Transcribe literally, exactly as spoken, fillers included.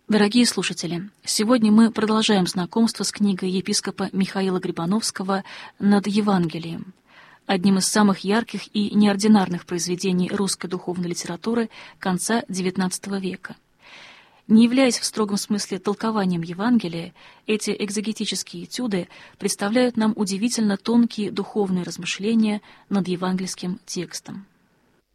Дорогие слушатели, сегодня мы продолжаем знакомство с книгой епископа Михаила Грибановского «Над Евангелием», одним из самых ярких и неординарных произведений русской духовной литературы конца девятнадцатого века. Не являясь в строгом смысле толкованием Евангелия, эти экзегетические этюды представляют нам удивительно тонкие духовные размышления над евангельским текстом.